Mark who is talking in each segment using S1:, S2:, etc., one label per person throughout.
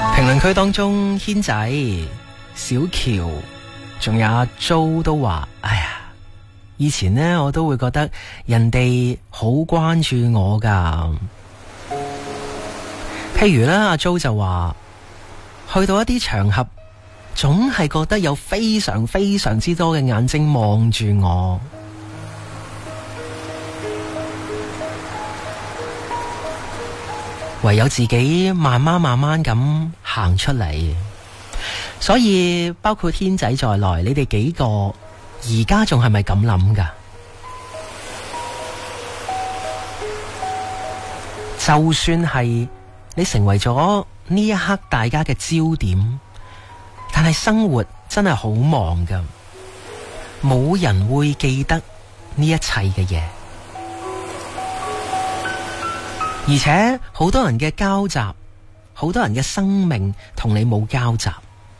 S1: 評論區當中，軒仔、小喬仲有阿 Jo 都話，哎呀，以前呢，我都會覺得人哋好關注我噶。譬如啦，阿 Jo 就話去到一啲場合，總係覺得有非常非常之多嘅眼睛望住我。唯有自己慢慢咁行出嚟，所以包括軒仔在內，你哋幾個而家仲係咪咁諗㗎？就算係你成為咗呢一刻大家嘅焦點，但係生活真係好忙㗎，冇人會記得呢一切嘅嘢。而且好多人嘅交集，好多人嘅生命同你冇交集，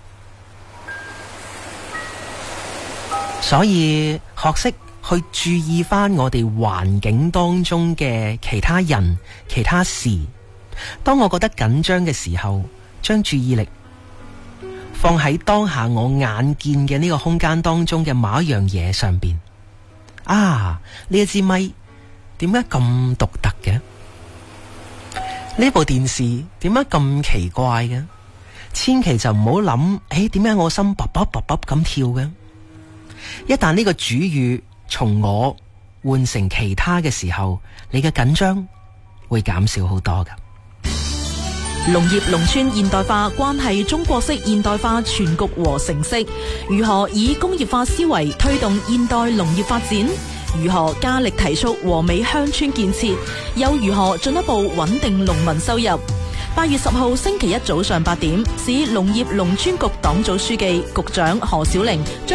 S1: 所以學識去注意返我哋環境當中嘅其他人、其他事。當我覺得緊張嘅時候，將注意力放喺當下我眼見嘅呢個空間當中嘅某一樣嘢上邊。啊，呢一支咪點解咁獨特嘅？呢部電視點解咁奇怪嘅？千祈就唔好諗，點解我心卜卜卜卜咁跳嘅？一旦呢個主語從我換成其他嘅時候，你嘅緊張會減少好多㗎。
S2: 農業農村現代化關係中國式現代化全局和成色，如何以工業化思維推動現代農業發展？如何加力提速和美鄉村建設？又如何進一步穩定農民收入？8月10號星期一早上8點，市農業農村局黨組書記、局長何小玲